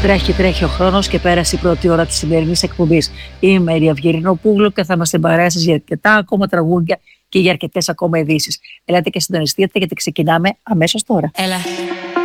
Τρέχει ο χρόνος και πέρασε η πρώτη ώρα της σημερινής εκπομπής. Είμαι η Ria Αυγερινοπούλου και θα είμαστε παρέα σας για αρκετά ακόμα τραγούδια και για αρκετές ακόμα ειδήσεις. Ελάτε και συντονιστείτε γιατί ξεκινάμε αμέσως τώρα. Έλα.